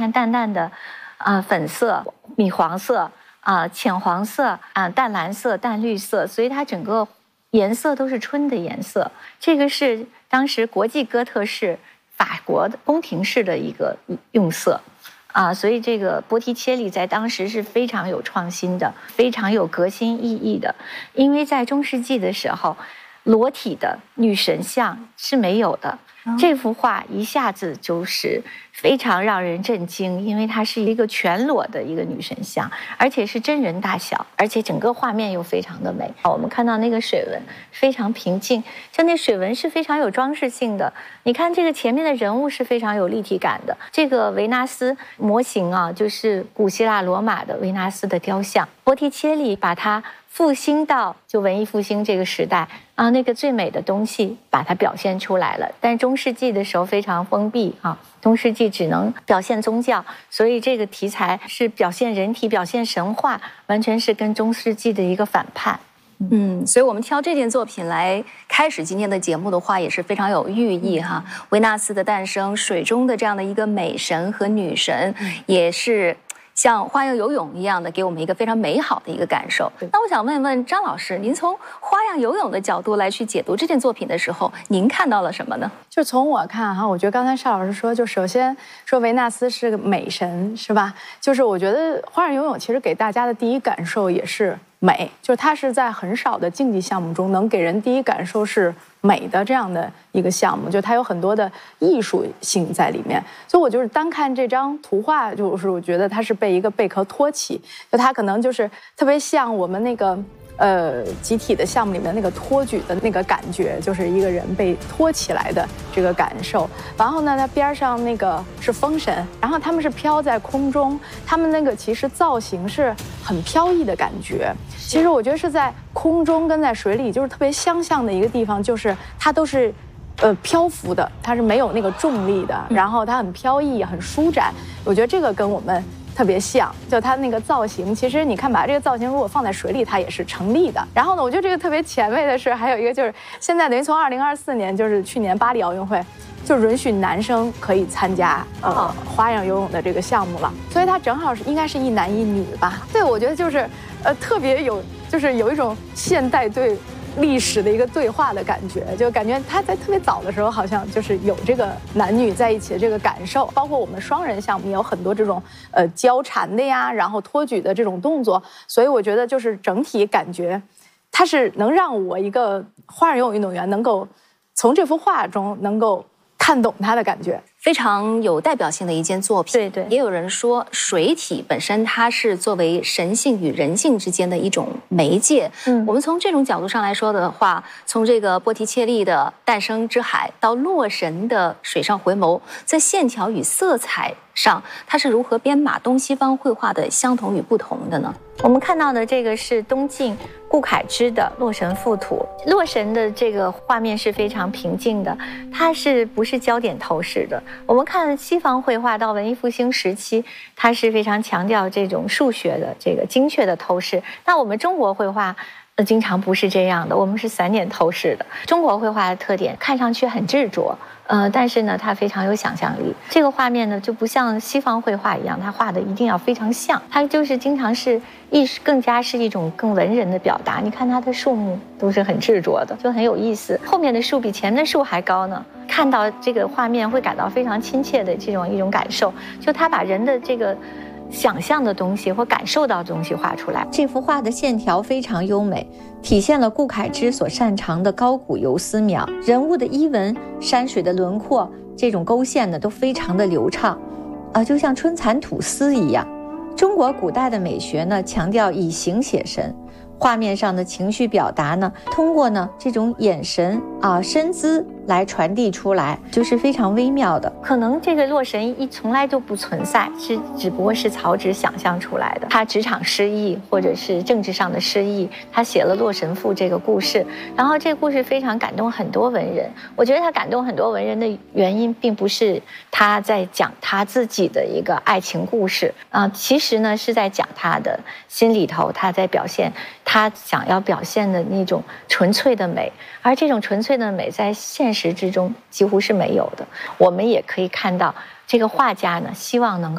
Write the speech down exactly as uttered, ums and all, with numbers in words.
看淡淡的，啊、呃、粉色、米黄色啊、呃、浅黄色啊、呃、淡蓝色、淡绿色，所以它整个颜色都是春的颜色。这个是当时国际哥特式法国的宫廷式的一个用色。啊，所以这个波提切利在当时是非常有创新的，非常有革新意义的。因为在中世纪的时候，裸体的女神像是没有的。这幅画一下子就是非常让人震惊，因为它是一个全裸的一个女神像，而且是真人大小，而且整个画面又非常的美。我们看到那个水纹非常平静，就那水纹是非常有装饰性的。你看这个前面的人物是非常有立体感的。这个维纳斯模型啊，就是古希腊罗马的维纳斯的雕像。波提切利把它复兴到就文艺复兴这个时代啊，那个最美的东西把它表现出来了。但中世纪的时候非常封闭啊，中世纪只能表现宗教，所以这个题材是表现人体、表现神话，完全是跟中世纪的一个反叛。 嗯，所以我们挑这件作品来开始今天的节目的话，也是非常有寓意哈。维纳斯的诞生，水中的这样的一个美神和女神，也是像花样游泳一样的，给我们一个非常美好的一个感受。那我想问问张老师，您从花样游泳的角度来去解读这件作品的时候，您看到了什么呢？ 就从我看哈，我觉得刚才邵老师说，就首先说维纳斯是个美神，是吧？就是我觉得花样游泳其实给大家的第一感受也是美，就是它是在很少的竞技项目中能给人第一感受是美的这样的一个项目，就它有很多的艺术性在里面。所以我就是单看这张图画，就是我觉得它是被一个贝壳托起，就它可能就是特别像我们那个呃集体的项目里面那个托举的那个感觉，就是一个人被托起来的这个感受。然后呢，它边上那个是风神，然后他们是飘在空中，他们那个其实造型是很飘逸的感觉。其实我觉得是在空中跟在水里就是特别相像的一个地方，就是它都是呃漂浮的，它是没有那个重力的，然后它很飘逸很舒展。我觉得这个跟我们特别像，就它那个造型，其实你看把这个造型如果放在水里它也是成立的。然后呢，我觉得这个特别前卫的是还有一个就是现在等于从二零二四年就是去年巴黎奥运会就允许男生可以参加呃花样游泳的这个项目了，所以它正好是应该是一男一女吧。对，我觉得就是呃特别有就是有一种现代对历史的一个对话的感觉，就感觉他在特别早的时候好像就是有这个男女在一起的这个感受，包括我们双人项目也有很多这种呃交缠的呀，然后托举的这种动作，所以我觉得就是整体感觉它是能让我一个花样游泳运动员能够从这幅画中能够看懂它的感觉。 非常有代表性的一件作品。 对对， 也有人说水体本身它是作为神性与人性之间的一种媒介。嗯，我们从这种角度上来说的话，从这个波提切利的诞生之海到洛神的水上回眸，在线条与色彩上，它是如何编码东西方绘画的相同与不同的呢？ 我们看到的这个是东晋顾恺之的《洛神赋图》。洛神的这个画面是非常平静的，它是不是焦点透视的？我们看西方绘画到文艺复兴时期，它是非常强调这种数学的这个精确的透视。那我们中国绘画呃，经常不是这样的，我们是散点透视的。中国绘画的特点，看上去很执着，呃，但是呢，它非常有想象力。这个画面呢，就不像西方绘画一样，它画的一定要非常像，它就是经常是艺术，更加是一种更文人的表达。你看它的树木都是很执着的，就很有意思。后面的树比前面的树还高呢，看到这个画面会感到非常亲切的这种一种感受。就他把人的这个想象的东西或感受到的东西画出来。这幅画的线条非常优美，体现了顾恺之所擅长的高古游丝描，人物的衣纹、山水的轮廓，这种勾线呢都非常的流畅，啊，就像春蚕吐丝一样。中国古代的美学呢，强调以形写神。画面上的情绪表达呢，通过呢这种眼神啊、身姿来传递出来，就是非常微妙的。可能这个洛神一从来就不存在，是只不过是曹植想象出来的。他职场失意或者是政治上的失意，他写了《洛神赋》这个故事，然后这个故事非常感动很多文人。我觉得他感动很多文人的原因，并不是他在讲他自己的一个爱情故事啊、呃，其实呢是在讲他的心里头，他在表现他想要表现的那种纯粹的美，而这种纯粹的美在现实之中几乎是没有的。我们也可以看到，这个画家呢，希望能够